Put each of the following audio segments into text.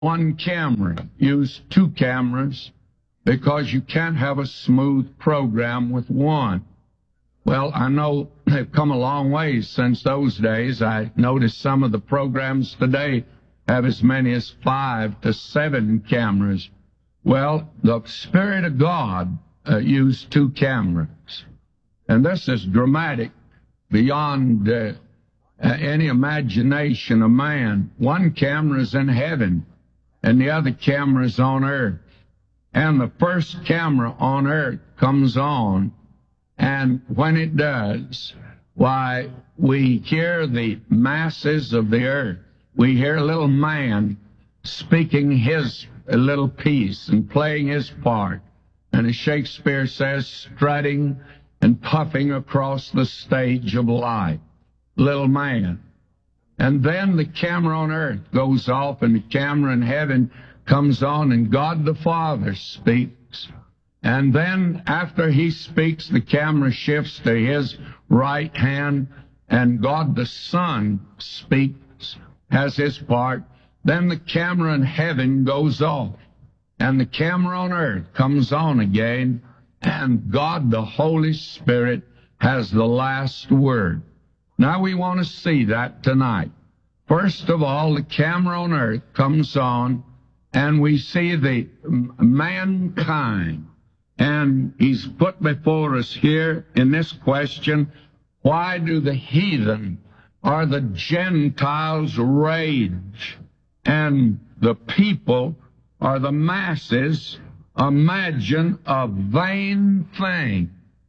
one camera. Use two cameras because you can't have a smooth program with one. Well, I know they've come a long way since those days. I noticed some of the programs today have as many as 5 to 7 cameras. Well, the Spirit of God used 2 cameras. And this is dramatic beyond any imagination of man. One camera is in heaven, and the other camera is on earth. And the first camera on earth comes on, and when it does, why, we hear the masses of the earth. We hear a little man speaking his little piece and playing his part. And as Shakespeare says, strutting and puffing across the stage of life. Little man. And then the camera on earth goes off, and the camera in heaven comes on, and God the Father speaks. And then after he speaks, the camera shifts to his right hand, and God the Son speaks, has his part. Then the camera in heaven goes off, and the camera on earth comes on again, and God the Holy Spirit has the last word. Now we want to see that tonight. First of all, the camera on earth comes on, and we see the mankind. And he's put before us here in this question, why do the heathen or the Gentiles rage, and the people or the masses imagine a vain thing?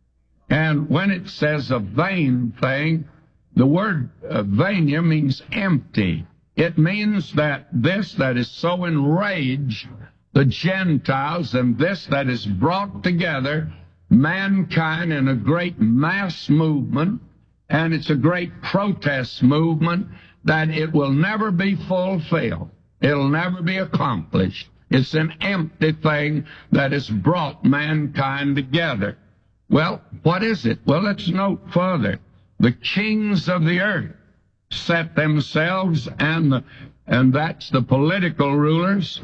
And when it says a vain thing, the word vainia means empty. It means that this that is so enraged the Gentiles, and this that is brought together mankind in a great mass movement, and it's a great protest movement, that it will never be fulfilled. It'll never be accomplished. It's an empty thing that has brought mankind together. Well, what is it? Well, let's note further. The kings of the earth set themselves, and that's the political rulers,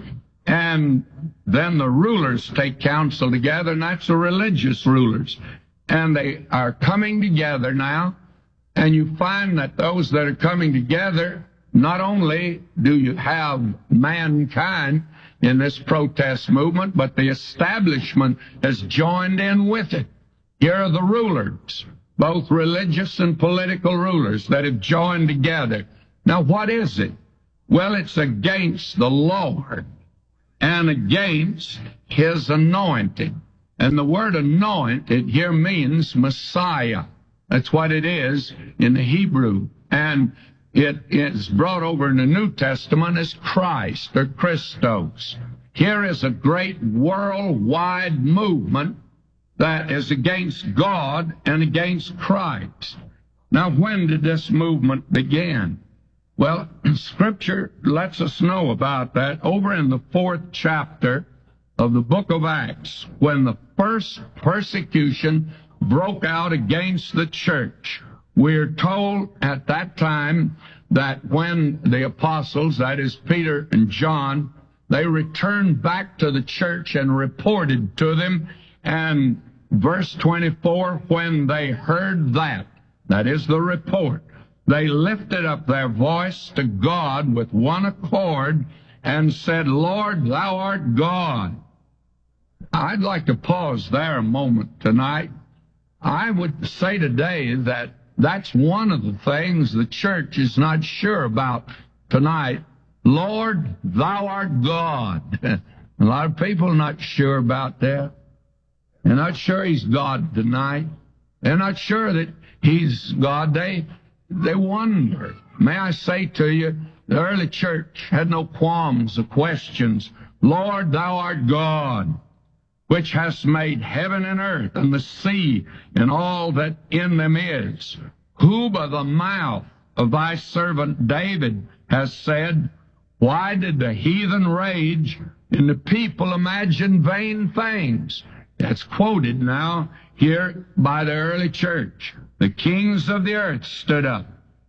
and then the rulers take counsel together, and that's the religious rulers. And they are coming together now, and you find that those that are coming together, not only do you have mankind in this protest movement, but the establishment has joined in with it. Here are the rulers, both religious and political rulers, that have joined together. Now, what is it? Well, it's against the Lord and against His anointed. And the word anointed here means Messiah. That's what it is in the Hebrew. And it is brought over in the New Testament as Christ or Christos. Here is a great worldwide movement that is against God and against Christ. Now, when did this movement begin? Well, Scripture lets us know about that over in the 4th chapter of the book of Acts, when the first persecution broke out against the church. We're told at that time that when the apostles, that is Peter and John, they returned back to the church and reported to them, and verse 24, when they heard that is the report, they lifted up their voice to God with one accord and said, Lord, thou art God. I'd like to pause there a moment tonight. I would say today that that's one of the things the church is not sure about tonight. Lord, thou art God. A lot of people are not sure about that. They're not sure He's God tonight. They're not sure that He's God. They wonder. May I say to you, the early church had no qualms or questions. Lord, thou art God, which hast made heaven and earth and the sea and all that in them is, who by the mouth of thy servant David has said, why did the heathen rage and the people imagine vain things? That's quoted now here by the early church. The kings of the earth stood up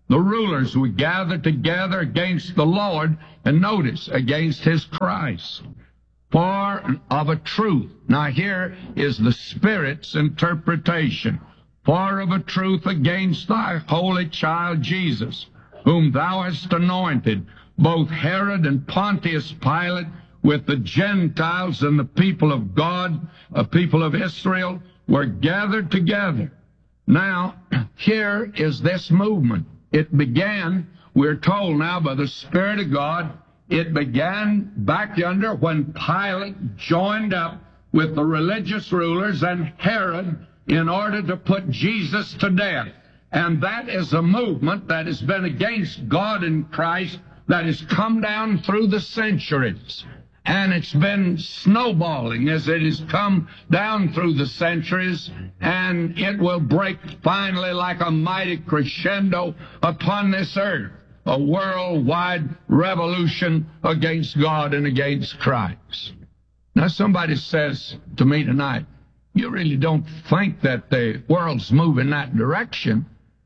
The rulers would gather together against the Lord, and notice, against His Christ, for of a truth. Now here is the Spirit's interpretation. For of a truth against thy holy child Jesus, whom thou hast anointed, both Herod and Pontius Pilate, with the Gentiles and the people of God, a people of Israel, were gathered together. Now, here is this movement. It began, we're told now by the Spirit of God, it began back yonder when Pilate joined up with the religious rulers and Herod in order to put Jesus to death. And that is a movement that has been against God and Christ that has come down through the centuries. And it's been snowballing as it has come down through the centuries, and it will break finally like a mighty crescendo upon this earth, a worldwide revolution against God and against Christ. Now somebody says to me tonight, you really don't think that the world's moving that direction.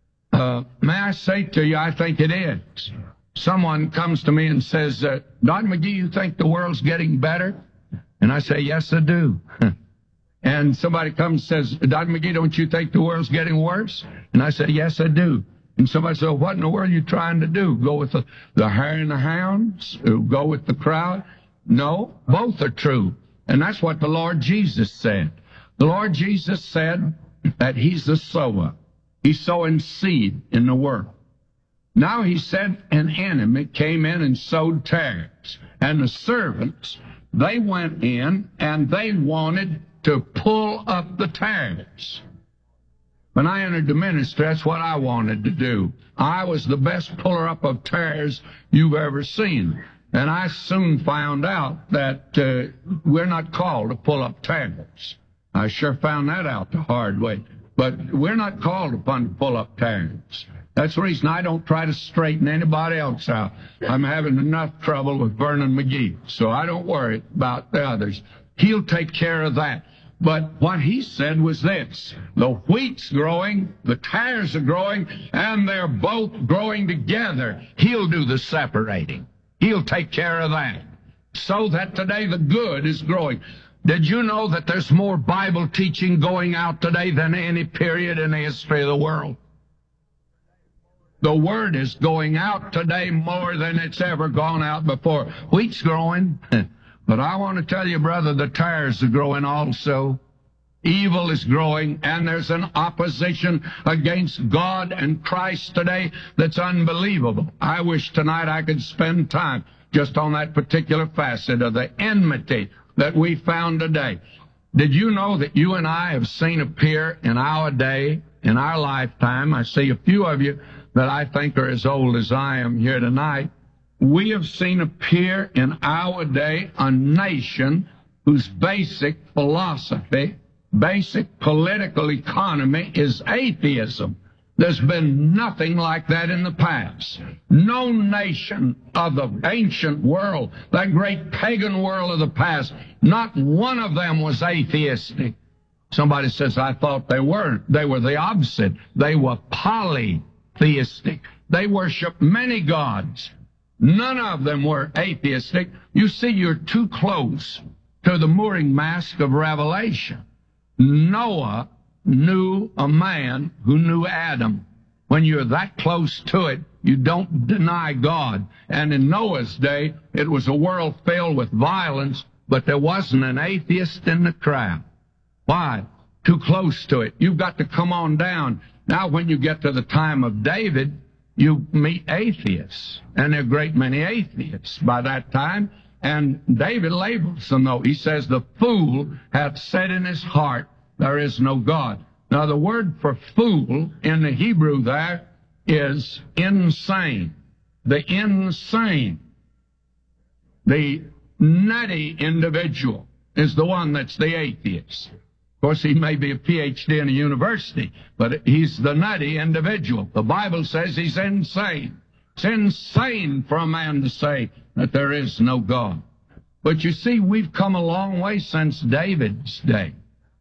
May I say to you, I think it is. Someone comes to me and says, Don McGee, you think the world's getting better? And I say, yes, I do. And somebody comes and says, Don McGee, don't you think the world's getting worse? And I say, yes, I do. And somebody says, what in the world are you trying to do? Go with the hare and the hounds? Go with the crowd? No, both are true. And that's what the Lord Jesus said. The Lord Jesus said that He's the sower. He's sowing seed in the world. Now He said an enemy came in and sowed tares. And the servants, they went in and they wanted to pull up the tares. When I entered the ministry, that's what I wanted to do. I was the best puller up of tares you've ever seen. And I soon found out that we're not called to pull up tares. I sure found that out the hard way. But we're not called upon to pull up tares. That's the reason I don't try to straighten anybody else out. I'm having enough trouble with Vernon McGee, so I don't worry about the others. He'll take care of that. But what he said was this: the wheat's growing, the tares are growing, and they're both growing together. He'll do the separating. He'll take care of that. So that today the good is growing. Did you know that there's more Bible teaching going out today than any period in the history of the world? The Word is going out today more than it's ever gone out before. Wheat's growing, but I want to tell you, brother, the tares are growing also. Evil is growing, and there's an opposition against God and Christ today that's unbelievable. I wish tonight I could spend time just on that particular facet of the enmity that we found today. Did you know that you and I have seen appear in our day, in our lifetime? I see a few of you that I think are as old as I am here tonight. We have seen appear in our day a nation whose basic philosophy, basic political economy is atheism. There's been nothing like that in the past. No nation of the ancient world, that great pagan world of the past, not one of them was atheistic. Somebody says, I thought they weren't. They were the opposite. They were polytheistic. They worshiped many gods. None of them were atheistic. You see, you're too close to the mooring mast of Revelation. Noah knew a man who knew Adam. When you're that close to it, you don't deny God. And in Noah's day, it was a world filled with violence, but there wasn't an atheist in the crowd. Why? Too close to it. You've got to come on down. Now, when you get to the time of David, you meet atheists. And there are a great many atheists by that time. And David labels them, though. He says, the fool hath said in his heart, there is no God. Now, the word for fool in the Hebrew there is insane. The insane, the nutty individual is the one that's the atheist. Of course, he may be a PhD in a university, but he's the nutty individual. The Bible says he's insane. It's insane for a man to say that there is no God. But you see, we've come a long way since David's day.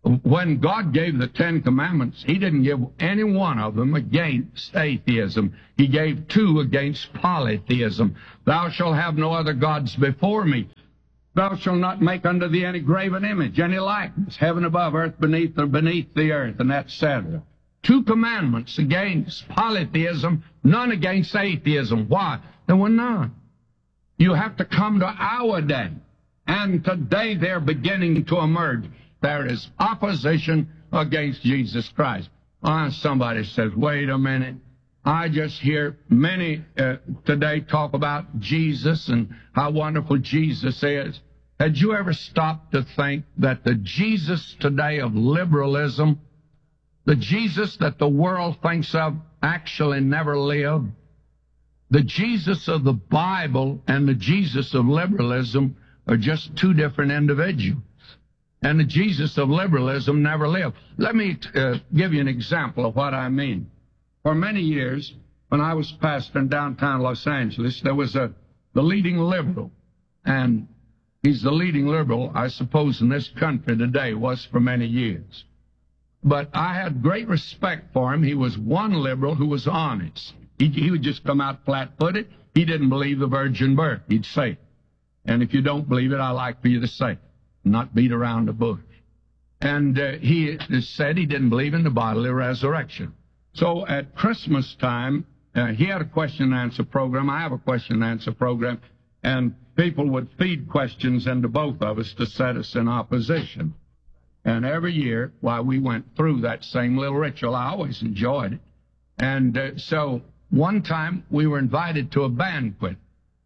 When God gave the Ten Commandments, He didn't give any one of them against atheism. He gave 2 against polytheism. Thou shalt have no other gods before me. Thou shalt not make unto thee any graven image, any likeness, heaven above, earth beneath, or beneath the earth, and etc. 2 commandments against polytheism, none against atheism. Why? There were none. You have to come to our day. And today they're beginning to emerge. There is opposition against Jesus Christ. Somebody says, wait a minute. I just hear many today talk about Jesus and how wonderful Jesus is. Had you ever stopped to think that the Jesus today of liberalism, the Jesus that the world thinks of, actually never lived? The Jesus of the Bible and the Jesus of liberalism are just 2 different individuals. And the Jesus of liberalism never lived. Let me give you an example of what I mean. For many years, when I was pastor in downtown Los Angeles, there was the leading liberal. And he's the leading liberal, I suppose, in this country today, was for many years. But I had great respect for him. He was one liberal who was honest. He would just come out flat-footed. He didn't believe the virgin birth. He'd say it. And if you don't believe it, I like for you to say it, not beat around the bush. And he said he didn't believe in the bodily resurrection. So at Christmas time, he had a question-and-answer program. I have a question-and-answer program. And people would feed questions into both of us to set us in opposition. And every year, while we went through that same little ritual, I always enjoyed it. And so one time we were invited to a banquet.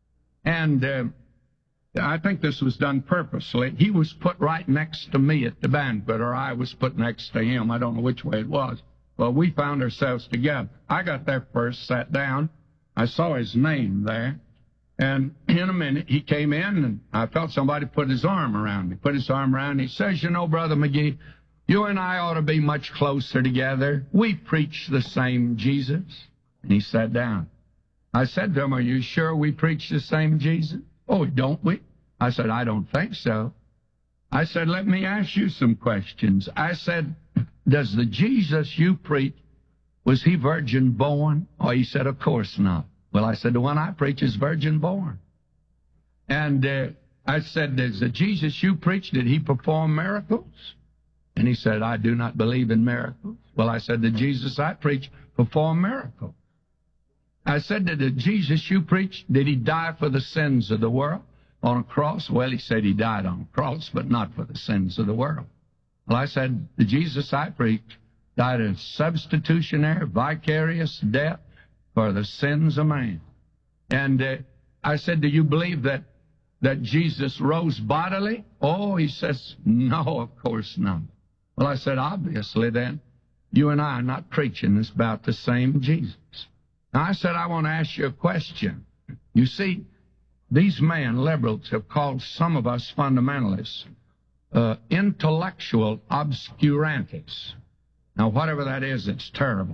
And I think this was done purposely. He was put right next to me at the banquet, or I was put next to him. I don't know which way it was. Well, we found ourselves together. I got there first, sat down. I saw his name there. And in a minute, he came in, and I felt somebody put his arm around me. Put his arm around me. He says, you know, Brother McGee, you and I ought to be much closer together. We preach the same Jesus. And he sat down. I said to him, are you sure we preach the same Jesus? Oh, don't we? I said, I don't think so. I said, let me ask you some questions. I said, does the Jesus you preach, was he virgin born? Oh, he said, of course not. Well, I said, the one I preach is virgin born. And I said, does the Jesus you preach, did he perform miracles? And he said, I do not believe in miracles. Well, I said, the Jesus I preach performed miracles. I said, did the Jesus you preach, did he die for the sins of the world on a cross? Well, he said he died on a cross, but not for the sins of the world. Well, I said, the Jesus I preach died a substitutionary, vicarious death for the sins of man. And I said, do you believe that Jesus rose bodily? Oh, he says, no, of course not. Well, I said, obviously then, you and I are not preaching this about the same Jesus. Now, I said, I want to ask you a question. You see, these men, liberals, have called some of us fundamentalists intellectual obscurantists. Now, whatever that is, it's terrible.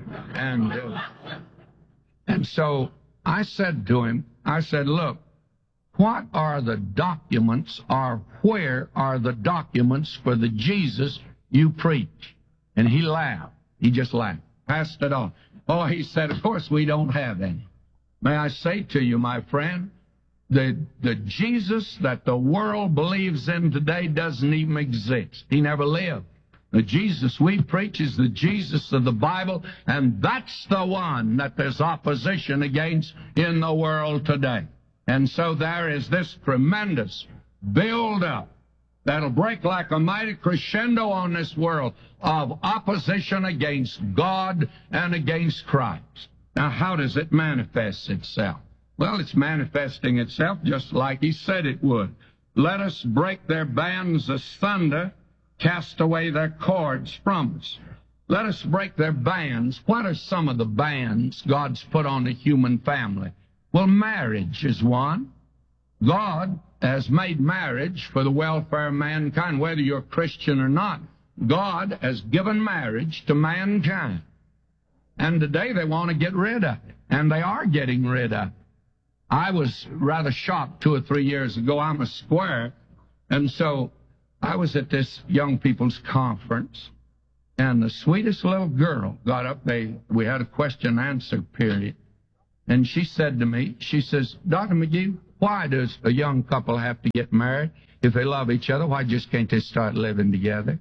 And so I said to him, I said, look, what are the documents, or where are the documents for the Jesus you preach? And he laughed. He just laughed. Passed it on. Oh, he said, of course we don't have any. May I say to you, my friend, the Jesus that the world believes in today doesn't even exist. He never lived. The Jesus we preach is the Jesus of the Bible, and that's the one that there's opposition against in the world today. And so there is this tremendous build-up that'll break like a mighty crescendo on this world of opposition against God and against Christ. Now, how does it manifest itself? Well, it's manifesting itself just like he said it would. Let us break their bands asunder, cast away their cords from us. Let us break their bands. What are some of the bands God's put on the human family? Well, marriage is one. God has made marriage for the welfare of mankind, whether you're a Christian or not. God has given marriage to mankind. And today they want to get rid of it, and they are getting rid of it. I was rather shocked 2 or 3 years ago. I'm a square, and so I was at this young people's conference, and the sweetest little girl got up. We had a question-and-answer period. And she said to me, she says, Dr. McGee, why does a young couple have to get married? If they love each other, why just can't they start living together?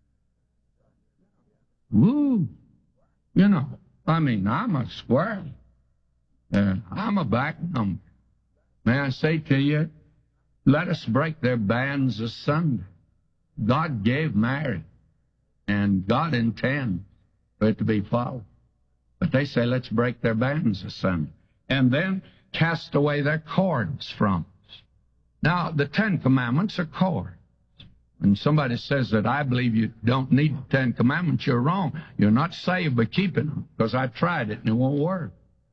Woo! You know, I mean, I'm a square. I'm a back number. May I say to you, let us break their bands asunder. God gave marriage, and God intends for it to be followed. But they say, let's break their bands asunder, and then cast away their cords from us. Now, the Ten Commandments are cords. When somebody says that I believe you don't need the Ten Commandments, you're wrong. You're not saved by keeping them, because I tried it and it won't work.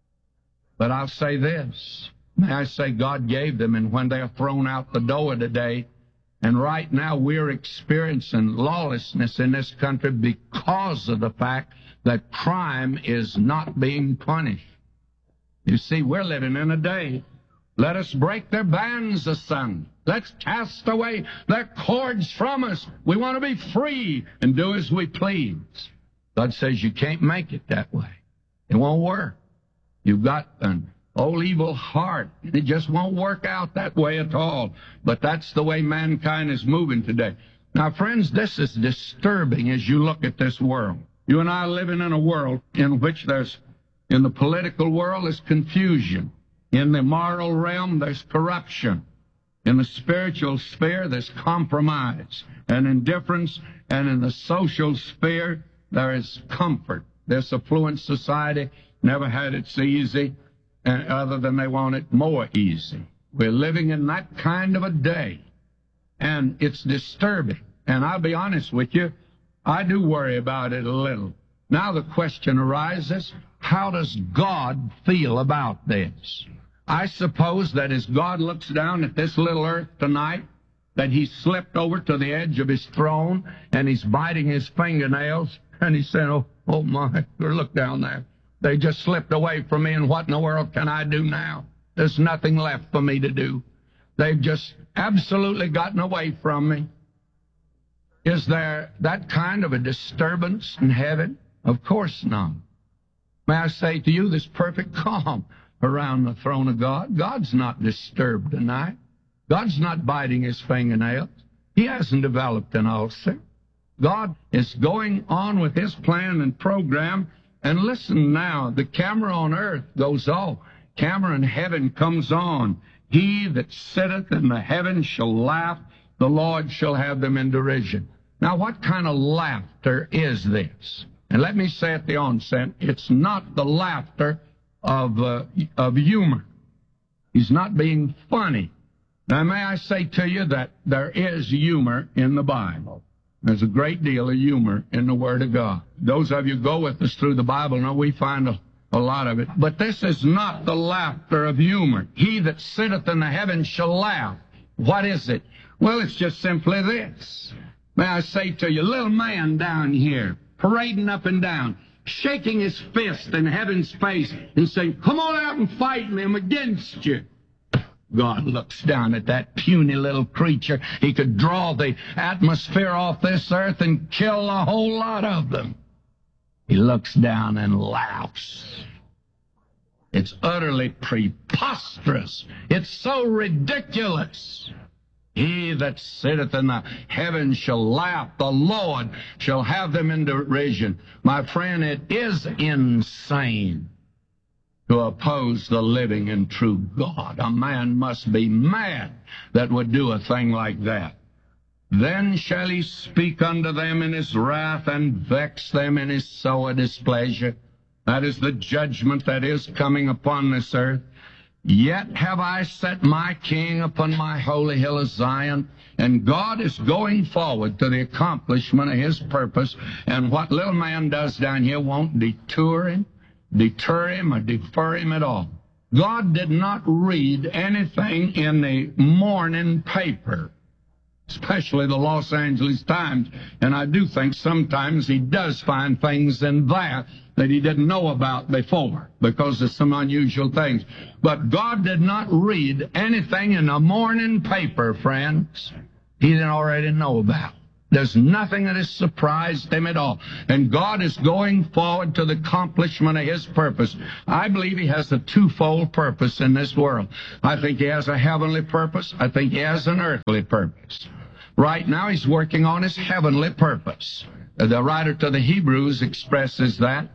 But I'll say this. May I say God gave them, and when they're thrown out the door today, and right now we're experiencing lawlessness in this country because of the fact that crime is not being punished. You see, we're living in a day. Let us break their bands asunder. Let's cast away their cords from us. We want to be free and do as we please. God says you can't make it that way. It won't work. You've got an old evil heart. It just won't work out that way at all. But that's the way mankind is moving today. Now, friends, this is disturbing as you look at this world. You and I are living in a world in which in the political world, there's confusion. In the moral realm, there's corruption. In the spiritual sphere, there's compromise and indifference. And in the social sphere, there is comfort. This affluent society never had it so easy, other than they want it more easy. We're living in that kind of a day, and it's disturbing. And I'll be honest with you, I do worry about it a little. Now the question arises, how does God feel about this? I suppose that as God looks down at this little earth tonight, that He slipped over to the edge of His throne, and He's biting His fingernails, and He's saying, oh my, look down there. They just slipped away from me, and what in the world can I do now? There's nothing left for me to do. They've just absolutely gotten away from me. Is there that kind of a disturbance in heaven? Of course not. May I say to you, there's perfect calm around the throne of God. God's not disturbed tonight. God's not biting His fingernails. He hasn't developed an ulcer. God is going on with His plan and program. And listen now, the camera on earth goes off. Camera in heaven comes on. He that sitteth in the heavens shall laugh. The Lord shall have them in derision. Now, what kind of laughter is this? And let me say at the onset, it's not the laughter of humor. He's not being funny. Now, may I say to you that there is humor in the Bible. There's a great deal of humor in the Word of God. Those of you who go with us through the Bible know we find a lot of it. But this is not the laughter of humor. He that sitteth in the heavens shall laugh. What is it? Well, it's just simply this. May I say to you, little man down here, parading up and down, shaking his fist in heaven's face and saying, come on out and fight me, I'm against you. God looks down at that puny little creature. He could draw the atmosphere off this earth and kill a whole lot of them. He looks down and laughs. It's utterly preposterous. It's so ridiculous. He that sitteth in the heavens shall laugh. The Lord shall have them in derision. My friend, it is insane to oppose the living and true God. A man must be mad that would do a thing like that. Then shall He speak unto them in His wrath and vex them in His sore displeasure. That is the judgment that is coming upon this earth. Yet have I set my King upon my holy hill of Zion, and God is going forward to the accomplishment of His purpose, and what little man does down here won't deter him or defer him at all. God did not read anything in the morning paper, especially the Los Angeles Times, and I do think sometimes He does find things in there that He didn't know about before, because of some unusual things. But God did not read anything in the morning paper, friends. he didn't already know about. There's nothing that has surprised him at all. And God is going forward to the accomplishment of his purpose. I believe he has a twofold purpose in this world. I think he has a heavenly purpose. I think he has an earthly purpose. Right now he's working on his heavenly purpose. The writer to the Hebrews expresses that,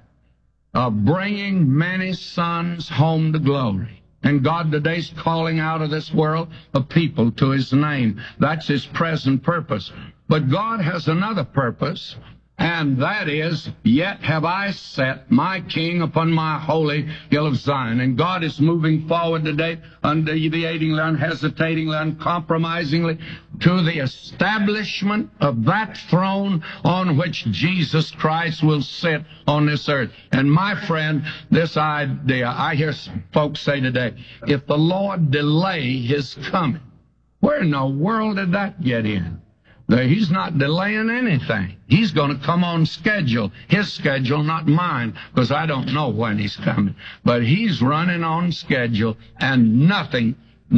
of bringing many sons home to glory. And God today's calling out of this world a people to his name. That's his present purpose. But God has another purpose, and that is, yet have I set my king upon my holy hill of Zion. And God is moving forward today, undeviatingly, unhesitatingly, uncompromisingly, to the establishment of that throne on which Jesus Christ will sit on this earth. And my friend, this idea, I hear folks say today, if the Lord delay his coming, where in the world did that get in? He's not delaying anything. He's going to come on schedule. His schedule, not mine, because I don't know when he's coming. But he's running on schedule, and nothing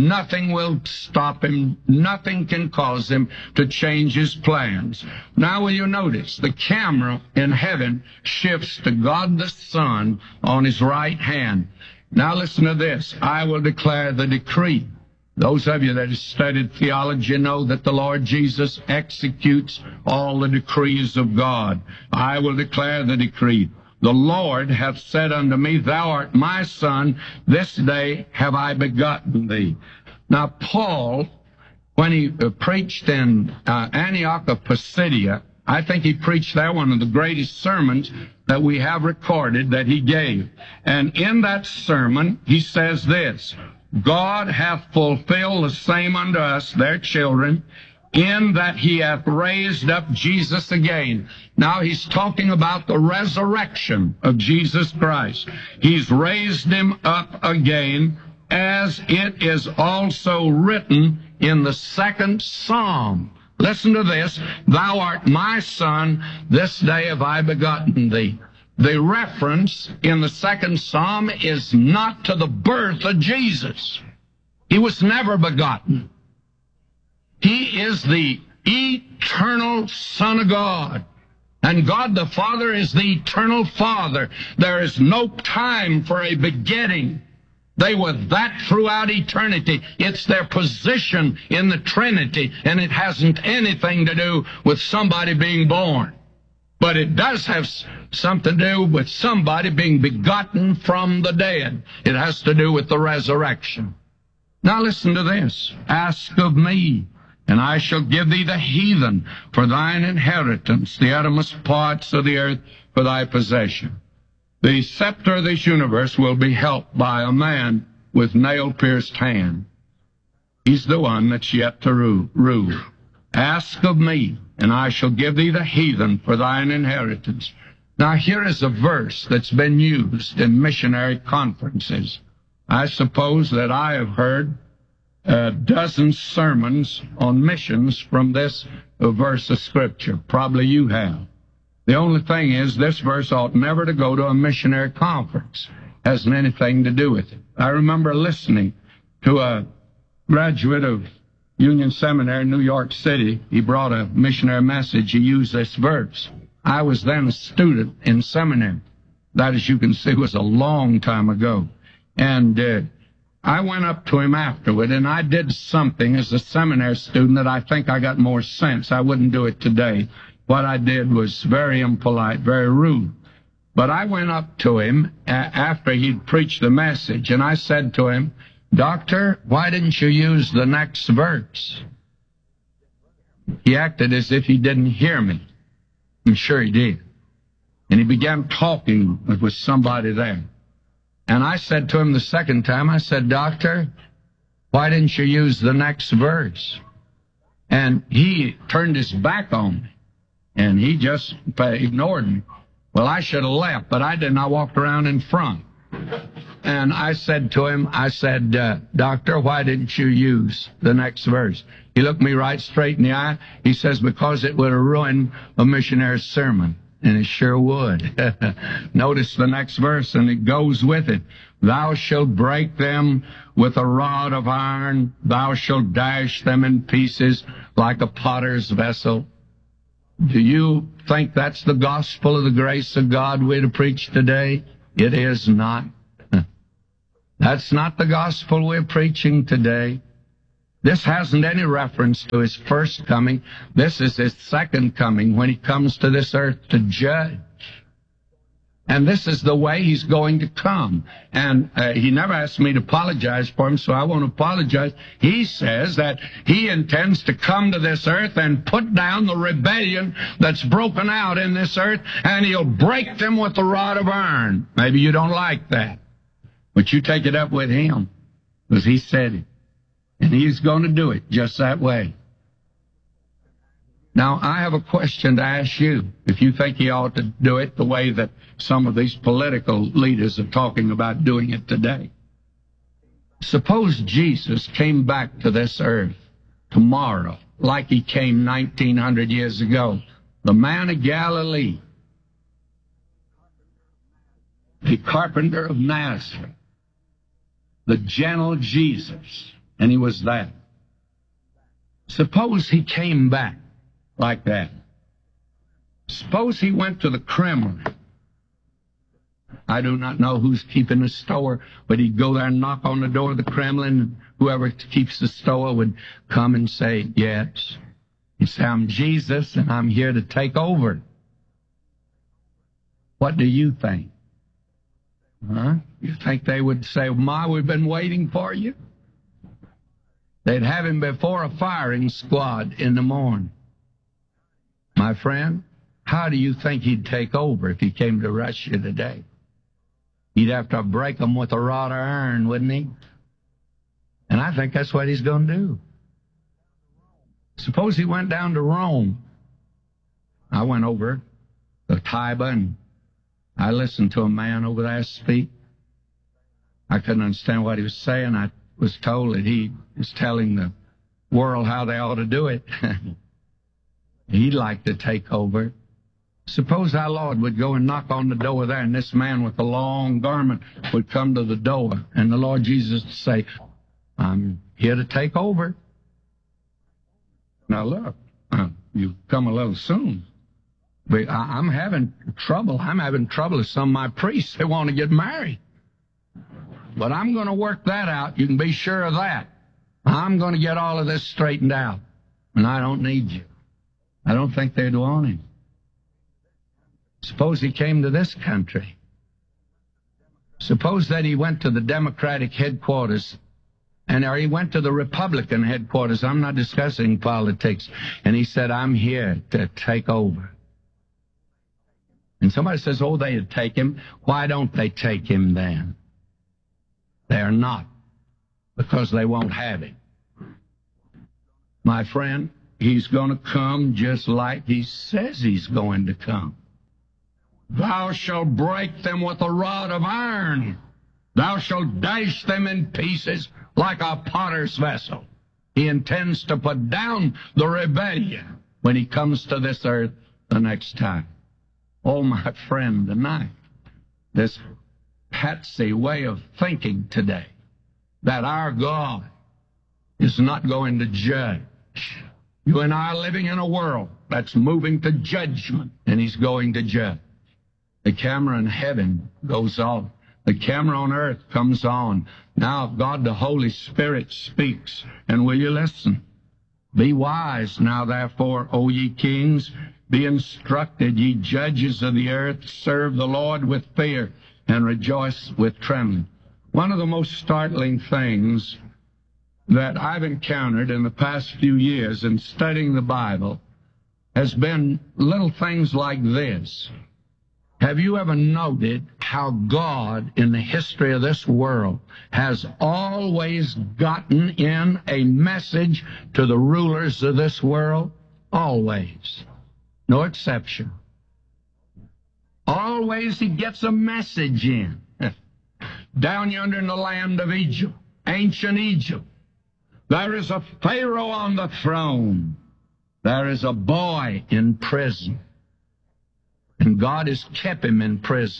will stop him. Nothing can cause him to change his plans. Now, will you notice, the camera in heaven shifts to God the Son on his right hand. Now, listen to this. I will declare the decree. Those of you that have studied theology know that the Lord Jesus executes all the decrees of God. I will declare the decree. The Lord hath said unto me, Thou art my Son, this day have I begotten thee. Now, Paul, when he preached in Antioch of Pisidia, I think he preached there one of the greatest sermons that we have recorded that he gave. And in that sermon, he says this, God hath fulfilled the same unto us, their children, in that he hath raised up Jesus again. Now he's talking about the resurrection of Jesus Christ. He's raised him up again, as it is also written in the 2nd Psalm. Listen to this. Thou art my Son, this day have I begotten thee. The reference in the 2nd Psalm is not to the birth of Jesus. He was never begotten. He is the eternal Son of God. And God the Father is the eternal Father. There is no time for a begetting. They were that throughout eternity. It's their position in the Trinity, and it hasn't anything to do with somebody being born. But it does have something to do with somebody being begotten from the dead. It has to do with the resurrection. Now listen to this. Ask of me, and I shall give thee the heathen for thine inheritance, the uttermost parts of the earth for thy possession. The scepter of this universe will be held by a man with nail-pierced hand. He's the one that's yet to rule. Ask of me, and I shall give thee the heathen for thine inheritance. Now, here is a verse that's been used in missionary conferences. I suppose that I have heard a dozen sermons on missions from this verse of Scripture. Probably you have. The only thing is, this verse ought never to go to a missionary conference. Hasn't anything to do with it. I remember listening to a graduate of Union Seminary in New York City. He brought a missionary message. He used this verse. I was then a student in seminary. That, as you can see, was a long time ago. And I went up to him afterward, and I did something as a seminary student that I think I got more sense. I wouldn't do it today. What I did was very impolite, very rude. But I went up to him after he'd preached the message, and I said to him, Doctor, why didn't you use the next verse? He acted as if he didn't hear me. I'm sure he did. And he began talking with somebody there. And I said to him the second time, I said, Doctor, why didn't you use the next verse? And he turned his back on me, and he just ignored me. Well, I should have left, but I didn't. I walked around in front. And I said to him, Doctor, why didn't you use the next verse? He looked me right straight in the eye. He says, because it would have ruined a missionary's sermon. And it sure would. Notice the next verse, and it goes with it. Thou shalt break them with a rod of iron. Thou shalt dash them in pieces like a potter's vessel. Do you think that's the gospel of the grace of God we're to preach today? It is not. That's not the gospel we're preaching today. This hasn't any reference to his first coming. This is his second coming, when he comes to this earth to judge. And this is the way he's going to come. And he never asked me to apologize for him, so I won't apologize. He says that he intends to come to this earth and put down the rebellion that's broken out in this earth, and he'll break them with the rod of iron. Maybe you don't like that, but you take it up with him, because he said it. And he's going to do it just that way. Now, I have a question to ask you. If you think he ought to do it the way that some of these political leaders are talking about doing it today. Suppose Jesus came back to this earth tomorrow, like he came 1900 years ago. The man of Galilee, the carpenter of Nazareth, the gentle Jesus, and he was that. Suppose he came back like that. Suppose he went to the Kremlin. I do not know who's keeping the store, but he'd go there and knock on the door of the Kremlin, and whoever keeps the store would come and say, yes. He'd say, I'm Jesus, and I'm here to take over. What do you think? Huh? You think they would say, Ma, we've been waiting for you? They'd have him before a firing squad in the morning. My friend, how do you think he'd take over if he came to Russia today? He'd have to break them with a rod of iron, wouldn't he? And I think that's what he's going to do. Suppose he went down to Rome. I went over to Tiber, and I listened to a man over there speak. I couldn't understand what he was saying. I was told that he was telling the world how they ought to do it. He'd like to take over. Suppose our Lord would go and knock on the door there, and this man with the long garment would come to the door, and the Lord Jesus would say, I'm here to take over. Now look, you've come a little soon. But I'm having trouble. I'm having trouble with some of my priests. They want to get married. But I'm going to work that out. You can be sure of that. I'm going to get all of this straightened out. And I don't need you. I don't think they'd want him. Suppose he came to this country. Suppose that he went to the Democratic headquarters, or he went to the Republican headquarters. I'm not discussing politics. And he said, I'm here to take over. And somebody says, oh, they'd take him. Why don't they take him then? They're not, because they won't have him. My friend, he's going to come just like he says he's going to come. Thou shalt break them with a rod of iron. Thou shalt dash them in pieces like a potter's vessel. He intends to put down the rebellion when he comes to this earth the next time. Oh, my friend, tonight, this patsy way of thinking today, that our God is not going to judge. You and I are living in a world that's moving to judgment, and he's going to judge. The camera in heaven goes off. The camera on earth comes on. Now God the Holy Spirit speaks, and will you listen? Be wise now, therefore, O ye kings, be instructed, ye judges of the earth, serve the Lord with fear, and rejoice with trembling. One of the most startling things that I've encountered in the past few years in studying the Bible has been little things like this. Have you ever noted how God, in the history of this world, has always gotten in a message to the rulers of this world? Always. No exception. Always he gets a message in. Down yonder in the land of Egypt, ancient Egypt, there is a Pharaoh on the throne. There is a boy in prison. And God has kept him in prison.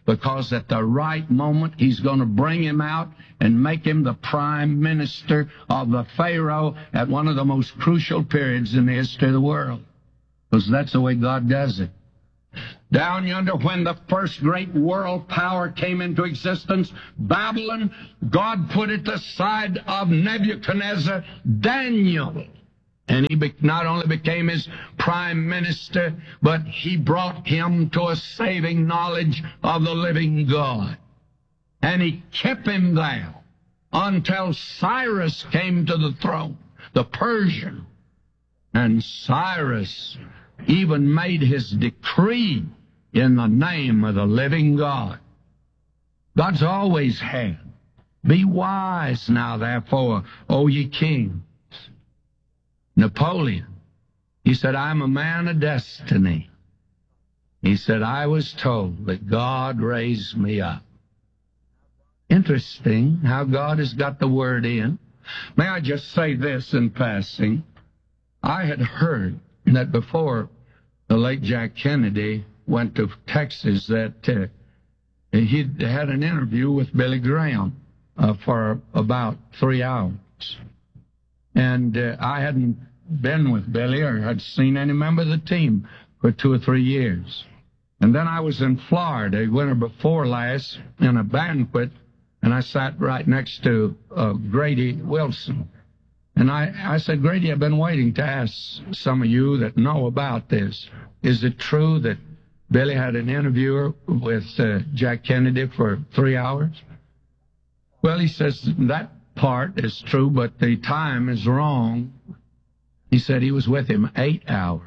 because at the right moment He's going to bring him out and make him the prime minister of the Pharaoh at one of the most crucial periods in the history of the world. Because that's the way God does it. Down yonder, when the first great world power came into existence, Babylon, God put at the side of Nebuchadnezzar Daniel. And he not only became his prime minister, but he brought him to a saving knowledge of the living God. And he kept him there until Cyrus came to the throne, the Persian. And Cyrus even made his decree in the name of the living God. God's always had. Be wise now, therefore, O ye kings. Napoleon, he said, I'm a man of destiny. He said, I was told that God raised me up. Interesting how God has got the word in. May I just say this in passing? I had heard that before the late Jack Kennedy went to Texas that he had an interview with Billy Graham for about 3 hours. And I hadn't been with Billy or had seen any member of the team for 2 or 3 years. And then I was in Florida, winter before last, in a banquet, and I sat right next to Grady Wilson. And I said, Grady, I've been waiting to ask some of you that know about this. Is it true that Billy had an interviewer with Jack Kennedy for 3 hours? Well, he says that part is true, but the time is wrong. He said he was with him 8 hours.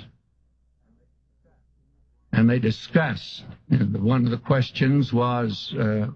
And they discussed. One of the questions was,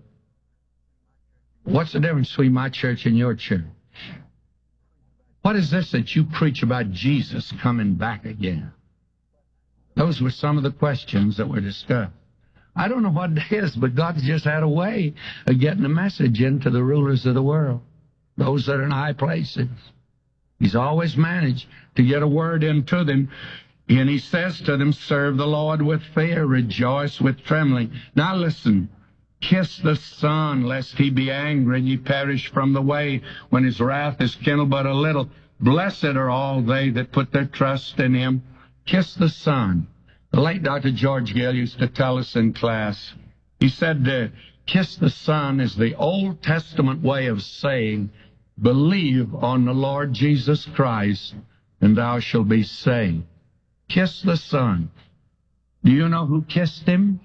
what's the difference between my church and your church? What is this that you preach about Jesus coming back again? Those were some of the questions that were discussed. I don't know what it is, but God's just had a way of getting a message into the rulers of the world, those that are in high places. He's always managed to get a word into them. And he says to them, serve the Lord with fear, rejoice with trembling. Now listen, kiss the Son, lest he be angry and ye perish from the way, when his wrath is kindled but a little. Blessed are all they that put their trust in him. Kiss the Son. The late Dr. George Gill used to tell us in class, he said, kiss the Son is the Old Testament way of saying, believe on the Lord Jesus Christ, and thou shalt be saved. Kiss the Son. Do you know who kissed him?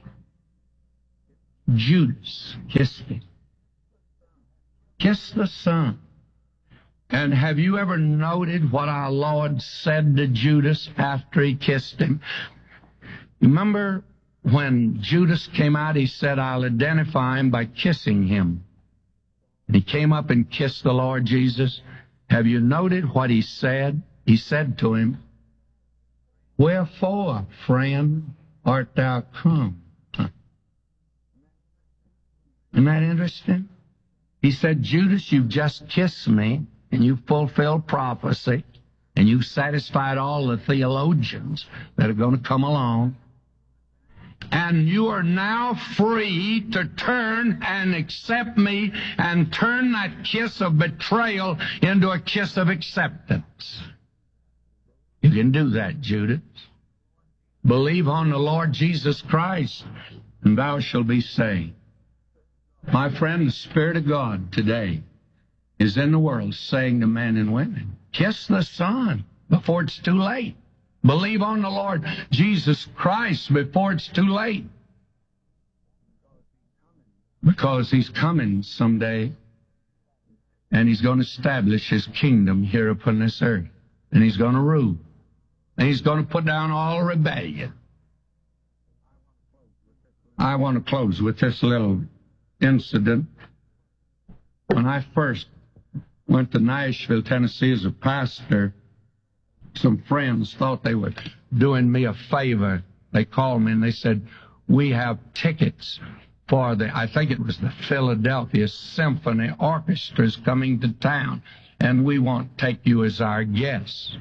Judas kissed him. Kiss the Son. And have you ever noted what our Lord said to Judas after he kissed him? Remember when Judas came out, he said, I'll identify him by kissing him. And he came up and kissed the Lord Jesus. Have you noted what he said? He said to him, wherefore, friend, art thou come? Isn't that interesting? He said, Judas, you've just kissed me, and you've fulfilled prophecy, and you've satisfied all the theologians that are going to come along, and you are now free to turn and accept me and turn that kiss of betrayal into a kiss of acceptance. You can do that, Judas. Believe on the Lord Jesus Christ, and thou shalt be saved. My friend, the Spirit of God today is in the world saying to men and women, kiss the Son before it's too late. Believe on the Lord Jesus Christ before it's too late. Because he's coming someday, and he's going to establish his kingdom here upon this earth. And he's going to rule. And he's going to put down all rebellion. I want to close with this little incident. When I first went to Nashville, Tennessee as a pastor, some friends thought they were doing me a favor. They called me and they said, we have tickets for I think it was the Philadelphia Symphony Orchestra's coming to town, and we want to take you as our guest.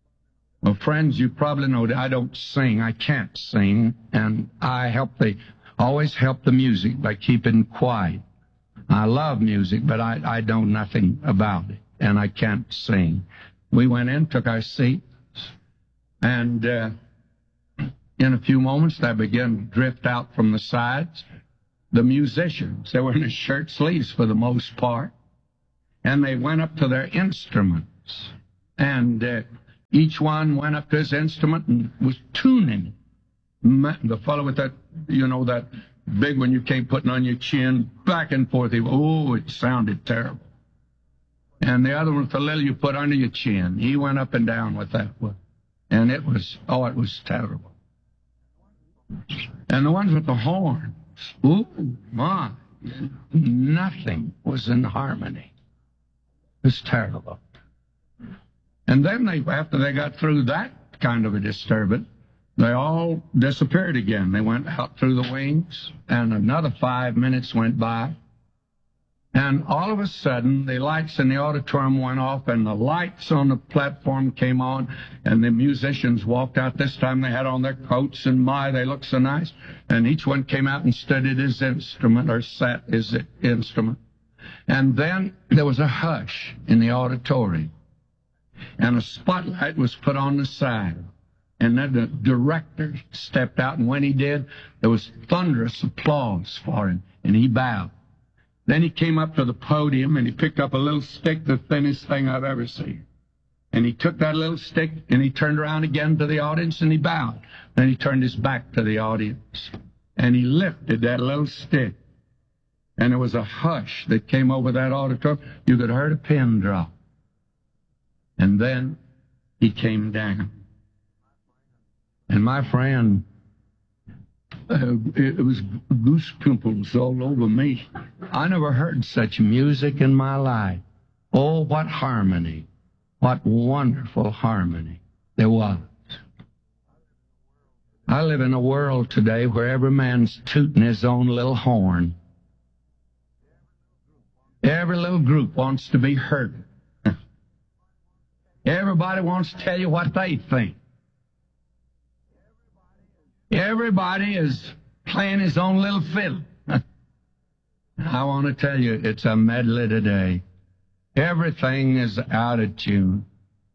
Well, friends, you probably know that I don't sing. I can't sing, and I help the always help the music by keeping quiet. I love music, but I know nothing about it, and I can't sing. We went in, took our seats, and in a few moments, they began to drift out from the sides. The musicians, they were in their shirt sleeves for the most part, and they went up to their instruments, and each one went up to his instrument and was tuning it. The fellow with that, that big one you can't put on your chin, back and forth. It sounded terrible. And the other one with the little you put under your chin, he went up and down with that one. And it was terrible. And the ones with the horns, nothing was in harmony. It was terrible. And then after they got through that kind of a disturbance, they all disappeared again. They went out through the wings, and another 5 minutes went by. And all of a sudden, the lights in the auditorium went off, and the lights on the platform came on, and the musicians walked out. This time they had on their coats, and they looked so nice. And each one came out and stood at his instrument, or sat his instrument. And then there was a hush in the auditorium, and a spotlight was put on the side. And then the director stepped out, and when he did, there was thunderous applause for him, and he bowed. Then he came up to the podium, and he picked up a little stick, the thinnest thing I've ever seen. And he took that little stick, and he turned around again to the audience, and he bowed. Then he turned his back to the audience, and he lifted that little stick. And there was a hush that came over that auditorium. You could hear a pin drop. And then he came down. And my friend, it was goose pimples all over me. I never heard such music in my life. Oh, what harmony. What wonderful harmony there was. I live in a world today where every man's tooting his own little horn. Every little group wants to be heard. Everybody wants to tell you what they think. Everybody is playing his own little fiddle. I want to tell you, it's a medley today. Everything is out of tune.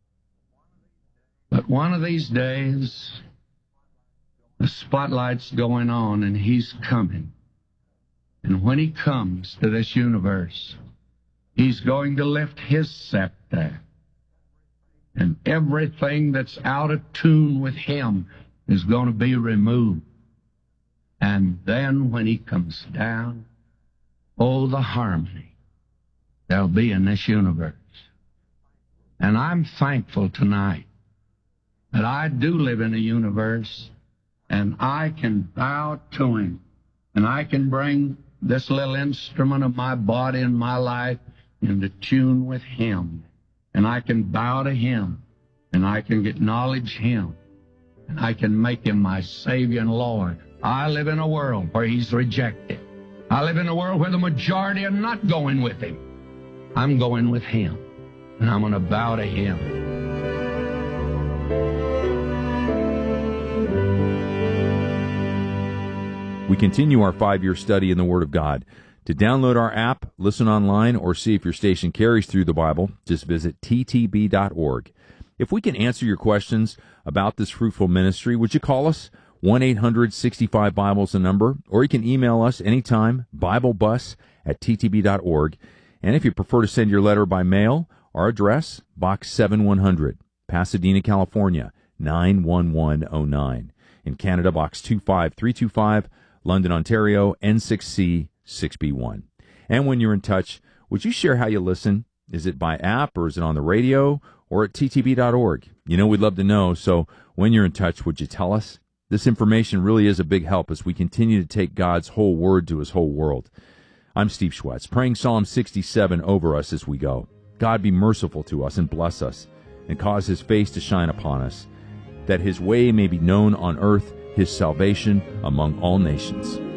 But one of these days, the spotlight's going on, and he's coming. And when he comes to this universe, he's going to lift his scepter. And everything that's out of tune with him is going to be removed. And then when he comes down, oh, the harmony there'll be in this universe. And I'm thankful tonight that I do live in a universe, and I can bow to him, and I can bring this little instrument of my body and my life into tune with him. And I can bow to him, and I can acknowledge him, and I can make him my Savior and Lord. I live in a world where he's rejected. I live in a world where the majority are not going with him. I'm going with him, and I'm going to bow to him. We continue our 5-year study in the Word of God. To download our app, listen online, or see if your station carries through the Bible, just visit ttb.org. If we can answer your questions about this fruitful ministry, would you call us? 1-800-65-BIBLE is the number, or you can email us anytime, BibleBus@ttb.org. And if you prefer to send your letter by mail, our address, Box 7100, Pasadena, California, 91109. In Canada, Box 25325, London, Ontario, N6C 6B1. And when you're in touch, would you share how you listen? Is it by app, or is it on the radio, or at ttb.org? We'd love to know, so when you're in touch, would you tell us? This information really is a big help as we continue to take God's whole word to his whole world. I'm Steve Schwetz, praying Psalm 67 over us as we go. God be merciful to us and bless us, and cause his face to shine upon us, that his way may be known on earth, his salvation among all nations.